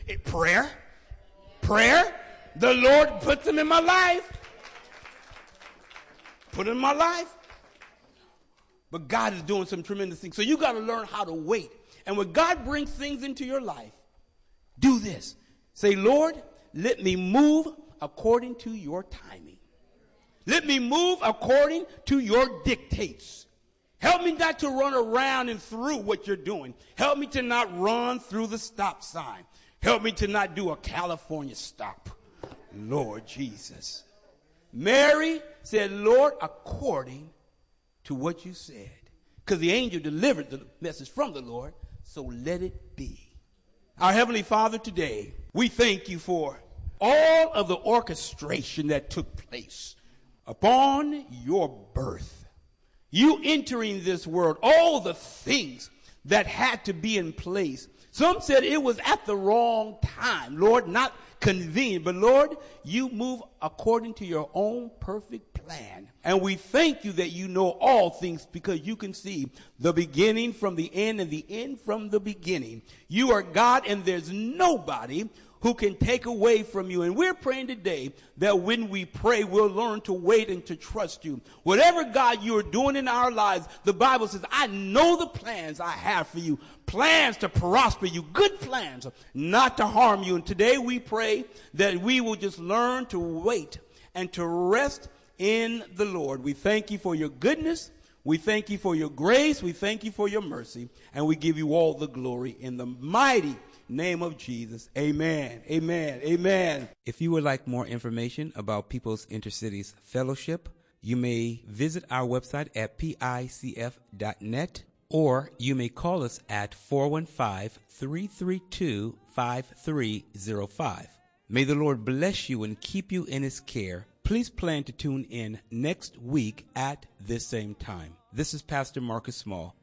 Prayer. The Lord put them in my life. Put them in my life. But God is doing some tremendous things. So you got to learn how to wait. And when God brings things into your life, do this. Say, Lord, let me move according to your timing. Let me move according to your dictates. Help me not to run around and through what you're doing. Help me to not run through the stop sign. Help me to not do a California stop. Lord Jesus. Mary said, Lord, according to what you said. Because the angel delivered the message from the Lord, so let it be. Our Heavenly Father, today, we thank you for all of the orchestration that took place upon your birth. You entering this world, all the things that had to be in place. Some said it was at the wrong time, Lord, not convenient. But Lord, you move according to your own perfect plan. And we thank you that you know all things because you can see the beginning from the end and the end from the beginning. You are God and there's nobody who can take away from you. And we're praying today that when we pray, we'll learn to wait and to trust you. Whatever, God, you're doing in our lives, the Bible says, I know the plans I have for you. Plans to prosper you, good plans, not to harm you. And today we pray that we will just learn to wait and to rest in the Lord. We thank you for your goodness. We thank you for your grace. We thank you for your mercy. And we give you all the glory in the mighty name of Jesus. Amen. Amen. Amen. If you would like more information about People's Intercities Fellowship, you may visit our website at picf.net, or you may call us at 415-332-5305. May the Lord bless you and keep you in his care. Please plan to tune in next week at this same time. This is Pastor Marcus Small.